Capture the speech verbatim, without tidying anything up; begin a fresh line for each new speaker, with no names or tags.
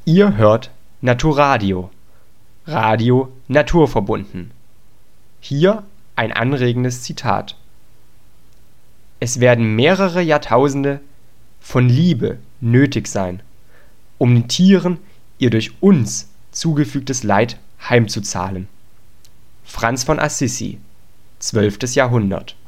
Ihr hört Naturadio, Radio naturverbunden. Hier ein anregendes Zitat: Es werden mehrere Jahrtausende von Liebe nötig sein, um den Tieren ihr durch uns zugefügtes Leid heimzuzahlen. Franz von Assisi, zwölftes Jahrhundert